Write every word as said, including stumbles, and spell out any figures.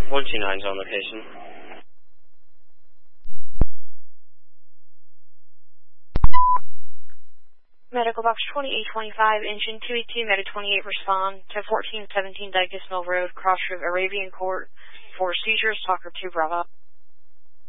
one two nine's on location. Medical Box twenty-eight twenty-five, engine two eighty-two, Meta twenty-eight, respond to fourteen seventeen Dicus Mill Road, Cross of Arabian Court for seizures, Soccer two Bravo.